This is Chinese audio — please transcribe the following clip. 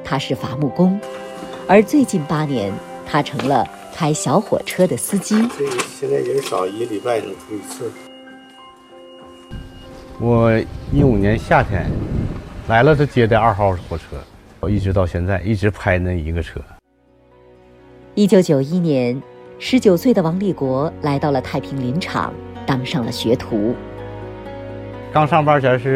他是伐木工，而最近8年，他成了开小火车的司机。 这个现在人少，1个礼拜能出一次。 我15年夏天来了，这接的2号火车，我一直到现在一直拍那一个车。 1991年，19岁的王立国来到了太平林场，当上了学徒。 刚上班前是